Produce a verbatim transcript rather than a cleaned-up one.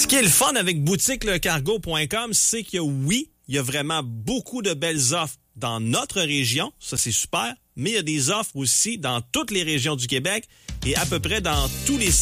Ce qui est le fun avec boutique le cargo point com, c'est que oui, il y a vraiment beaucoup de belles offres dans notre région. Ça, c'est super. Mais il y a des offres aussi dans toutes les régions du Québec et à peu près dans tous les